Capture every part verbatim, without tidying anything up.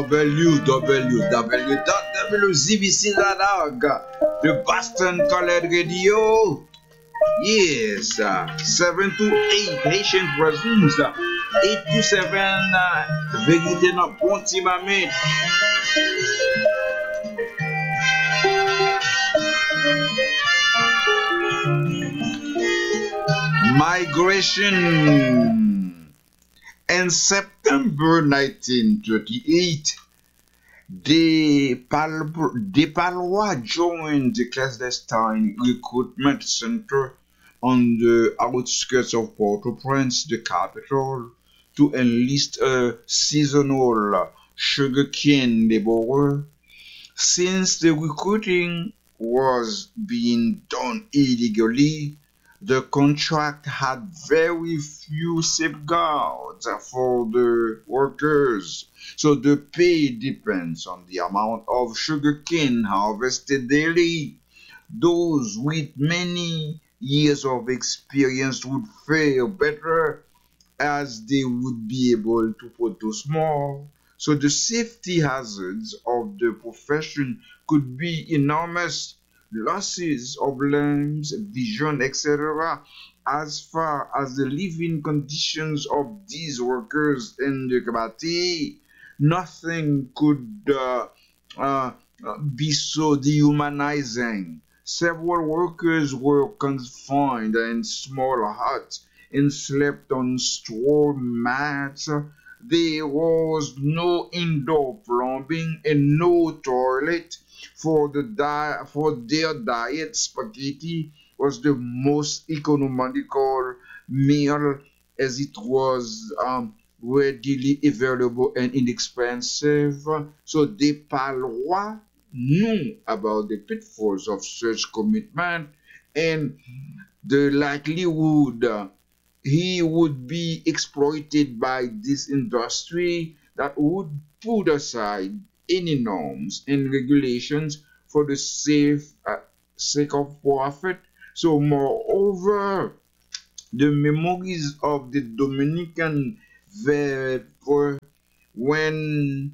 w w w dot w z b c dot org, the Boston College Radio. Yes, uh, seven to eight Haitian presence, uh, eight to seven uh, Vérité dans Ponty Mamet. Migration. In September nineteen thirty-eight, the Pal- the Palois joined the clandestine recruitment center on the outskirts of Port-au-Prince, the capital, to enlist a seasonal sugarcane laborer. Since the recruiting was being done illegally, the contract had very few safeguards for the workers. So the pay depends on the amount of sugarcane harvested daily. Those with many years of experience would fare better as they would be able to produce more. So the safety hazards of the profession could be enormous: losses of limbs, vision, et cetera. As far as the living conditions of these workers in the Kabati, nothing could uh, uh, be so dehumanizing. Several workers were confined in small huts and slept on straw mats. There was no indoor plumbing and no toilet. For the di- for their diet, spaghetti was the most economical meal, as it was um, readily available and inexpensive. So the Palois knew about the pitfalls of such commitment and the likelihood uh, he would be exploited by this industry that would put aside any norms and regulations for the safe uh, sake of profit. So, moreover, the memories of the Dominican Vapor, when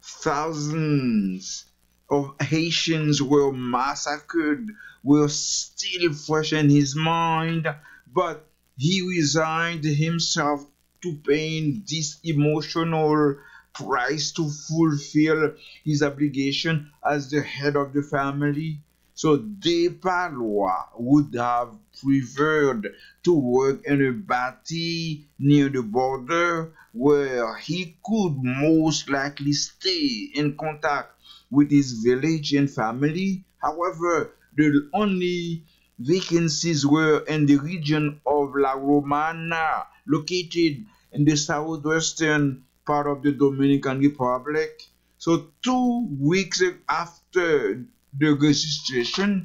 thousands of Haitians were massacred, were still fresh in his mind, but he resigned himself to paying this emotional price to fulfill his obligation as the head of the family. So De Palois would have preferred to work in a batty near the border where he could most likely stay in contact with his village and family. However, the only vacancies were in the region of La Romana, located in the southwestern part of the Dominican Republic. So, two weeks after the registration,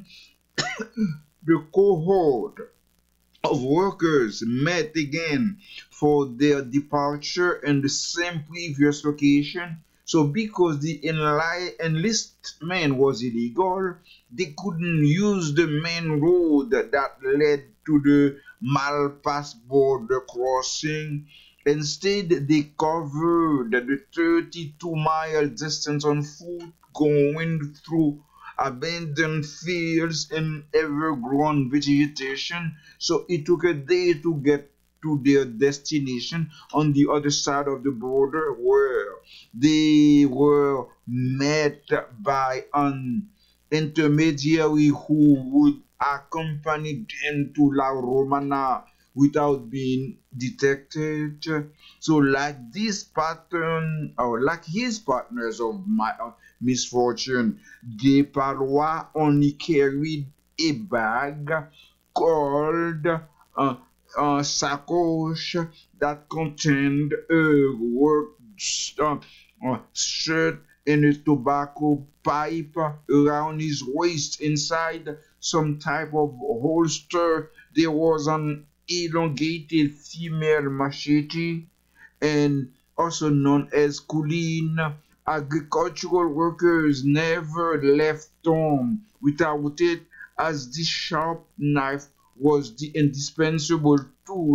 the cohort of workers met again for their departure in the same previous location. So, because the enli- enlistment was illegal, they couldn't use the main road that led to the Malpass border crossing. Instead, they covered the thirty-two mile distance on foot, going through abandoned fields and evergrown vegetation. So it took a day to get to their destination on the other side of the border, where they were met by an intermediary who would accompany them to La Romana without being detected. So, like this pattern, or like his partners of my uh, misfortune, De Palois only carried a bag called uh, a sacoche that contained a work uh, uh, shirt and a tobacco pipe around his waist. Inside some type of holster, there was an elongated female machete, and also known as Kulin. Agricultural workers never left home without it, as this sharp knife was the indispensable tool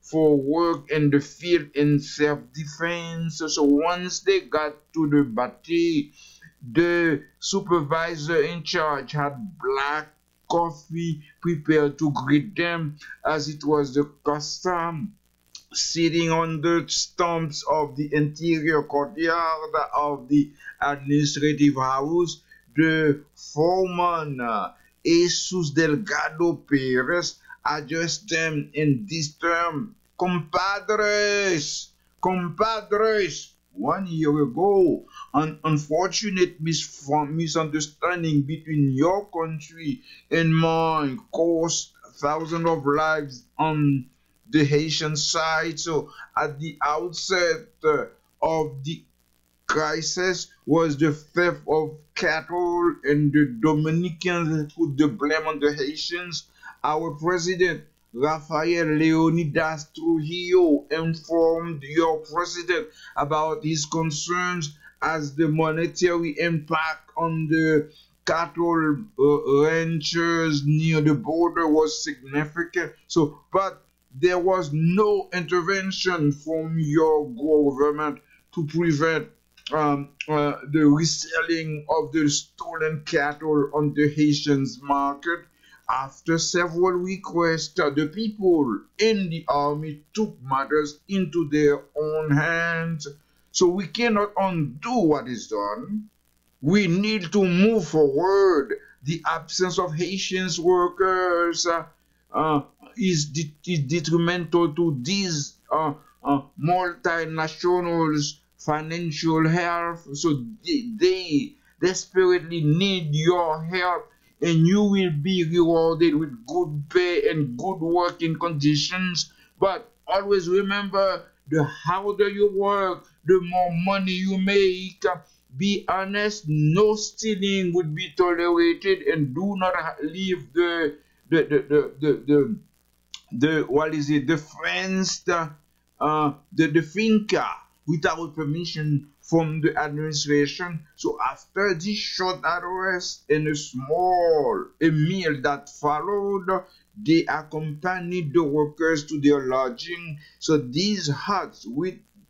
for work in the field in self-defense. So once they got to the battery, the supervisor in charge had black coffee prepared to greet them as it was the custom. Sitting on the stumps of the interior courtyard of the administrative house, the foreman, uh, Jesus Delgado Perez, addressed them in this term: compadres, compadres. One year ago, an unfortunate misf- misunderstanding between your country and mine cost thousands of lives on the Haitian side. So at the outset uh, of the crisis was the theft of cattle, and the Dominicans put the blame on the Haitians. Our president, Rafael Leonidas Trujillo, informed your president about his concerns as the monetary impact on the cattle uh, ranchers near the border was significant. So, but there was no intervention from your government to prevent um, uh, the reselling of the stolen cattle on the Haitians market. After several requests, uh, the people in the army took matters into their own hands. So we cannot undo what is done. We need to move forward. The absence of Haitians workers uh, uh, is, de- is detrimental to these uh, uh, multinationals' financial health. So they, they desperately need your help, and you will be rewarded with good pay and good working conditions. But always remember, the harder you work, the more money you make. Be honest, no stealing would be tolerated, and do not leave the the the the the, the, the what is it the friends the uh the, the finca without permission from the administration. So after this short arrest and a small a meal that followed, they accompanied the workers to their lodging. So these huts with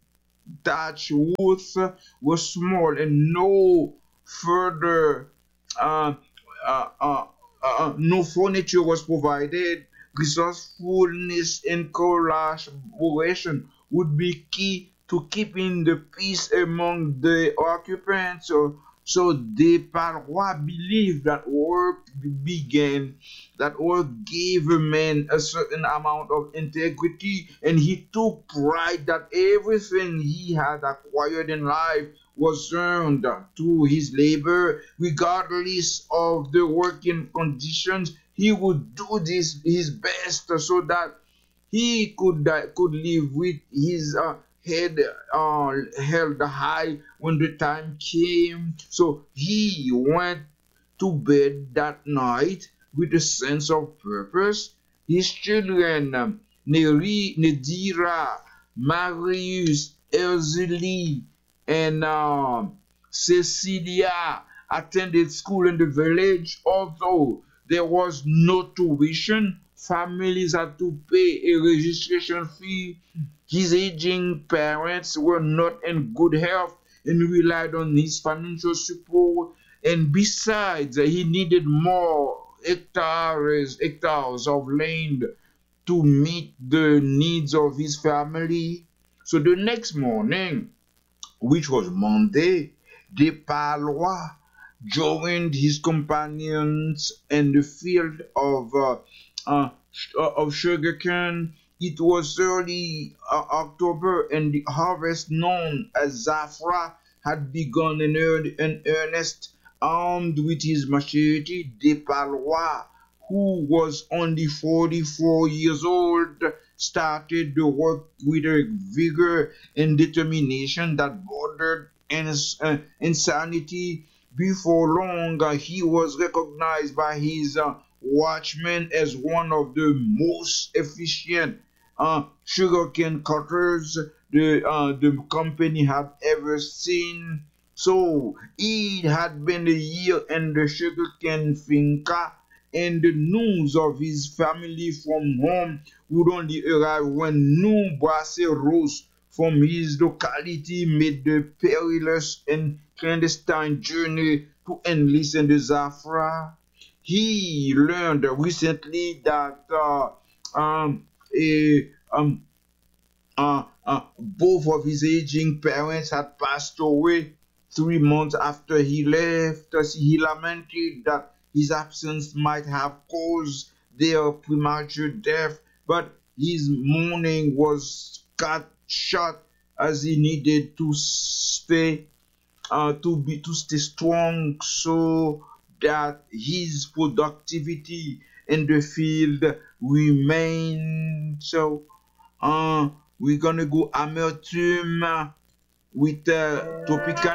thatch roofs were small, and no further uh, uh, uh, uh, no furniture was provided. Resourcefulness and collaboration would be key to keeping the peace among the occupants. So, so De Parois believed that work began, that work gave a man a certain amount of integrity, and he took pride that everything he had acquired in life was earned through his labor, regardless of the working conditions. He would do this his best so that he could uh, could live with his uh, head uh, held high when the time came. So he went to bed that night with a sense of purpose. His children, um, Neri, Nedira, Marius, Erzili, and uh, Cecilia, attended school in the village. Although there was no tuition, families had to pay a registration fee. His aging parents were not in good health and relied on his financial support. And besides, he needed more hectares, hectares of land to meet the needs of his family. So the next morning, which was Monday, De Palois joined his companions in the field of uh, uh, of sugarcane. It was early uh, October, and the harvest known as Zafra had begun in, in earnest. Armed with his machete, De Palois, who was only forty-four years old, started the work with a vigor and determination that bordered ins- uh, insanity. Before long, uh, he was recognized by his uh, watchmen as one of the most efficient uh, sugarcane cutters the, uh, the company had ever seen. So it had been a year in the sugarcane finca, and the news of his family from home would only arrive when new brasseros from his locality made the perilous and clandestine journey to enlist in the Zafra. He learned recently that uh, um, a, um, uh, uh, both of his aging parents had passed away three months after he left. Thus, he lamented that his absence might have caused their premature death, but his mourning was cut short as he needed to stay uh, to be to stay strong so that his productivity in the field remained. So uh, we're gonna go amertume with uh, topical